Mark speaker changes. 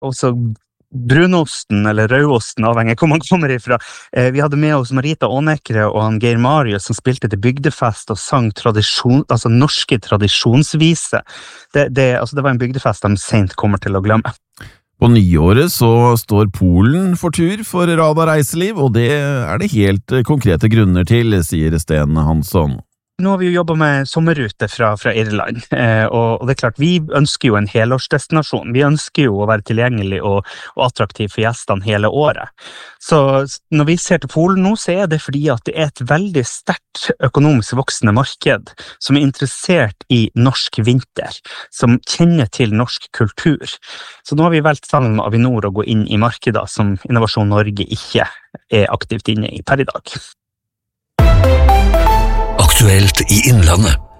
Speaker 1: også brunosten eller rødosten, avhengig hvor man kommer ifra. Vi hadde med oss Marita Ånekre og han Geir Marius som spilte til bygdefest og sang norske tradisjonsvise. Det var en bygdefest de sent kommer til å glemme.
Speaker 2: På nyåret så står Polen for tur for Radar Reiseliv, og det det helt konkrete grunner til, sier Sten Hansson.
Speaker 1: Nå har vi jo jobbet med sommerrute fra Irland, og det klart, vi ønsker jo en helårsdestinasjon. Vi ønsker jo å være tilgjengelig og attraktiv for gjestene hele året. Så når vi ser til Polen nå, så det fordi at det et veldig sterkt økonomisk voksende marked som interessert i norsk vinter, som kjenner til norsk kultur. Så nå har vi valgt sammen med Avinor å gå inn i markeder som Innovasjon Norge ikke aktivt inne i per i dag.
Speaker 3: Aktuelt i Innlandet.